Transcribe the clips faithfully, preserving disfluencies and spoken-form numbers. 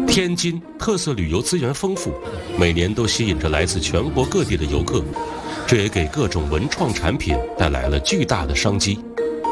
天津特色旅游资源丰富，每年都吸引着来自全国各地的游客，这也给各种文创产品带来了巨大的商机。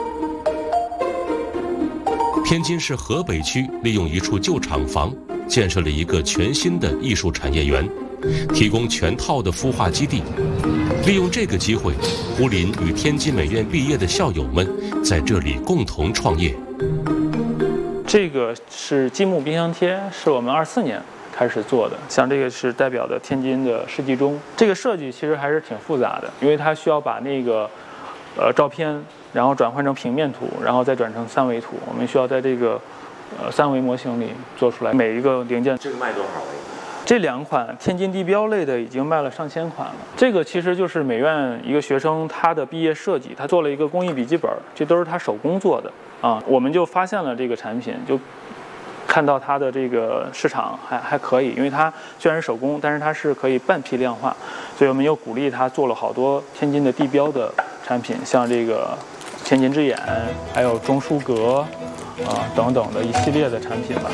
天津市河北区利用一处旧厂房，建设了一个全新的艺术产业园，提供全套的孵化基地。利用这个机会，胡林与天津美院毕业的校友们在这里共同创业。 这个是积木冰箱贴，是我们二四年开始做的。像这个是代表的天津的世纪钟，这个设计其实还是挺复杂的，因为它需要把那个呃照片，然后转换成平面图，然后再转成三维图。我们需要在这个呃三维模型里做出来每一个零件。 这个卖多少？ 这两款天津地标类的已经卖了上千款了。这个其实就是美院一个学生他的毕业设计，他做了一个工艺笔记本，这都是他手工做的啊。我们就发现了这个产品，就看到它的这个市场还还可以，因为它虽然是手工，但是它是可以半批量化，所以我们又鼓励他做了好多天津的地标的产品，像这个天津之眼，还有中书阁啊等等的一系列的产品吧。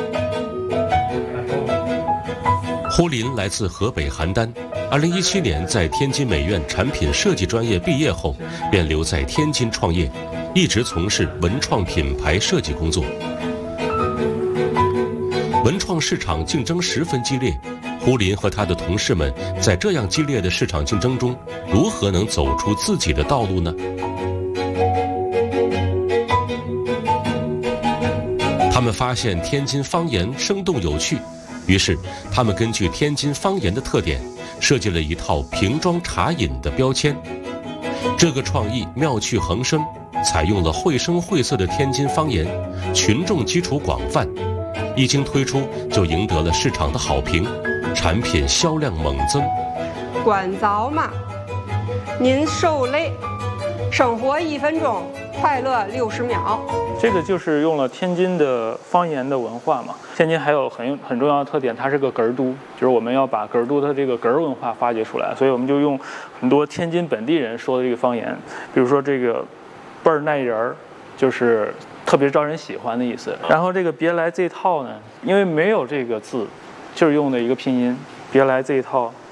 胡林来自河北邯郸，二零一七年在天津美院产品设计专业毕业后，便留在天津创业，一直从事文创品牌设计工作。文创市场竞争十分激烈，胡林和他的同事们在这样激烈的市场竞争中，如何能走出自己的道路呢？他们发现天津方言生动有趣，于是他们根据天津方言的特点，设计了一套瓶装茶饮的标签。这个创意妙趣横生，采用了绘声绘色的天津方言，群众基础广泛，一经推出就赢得了市场的好评，产品销量猛增。 关早嘛，您受累，生活一分钟，快乐六十秒。 这个就是用了天津的方言的文化嘛。天津还有很很重要的特点，它是个哏儿都，就是我们要把哏儿都的这个哏儿文化发掘出来，所以我们就用很多天津本地人说的这个方言，比如说这个倍儿耐人儿，就是特别招人喜欢的意思。然后这个别来这套呢，因为没有这个字，就是用的一个拼音，别来这一套，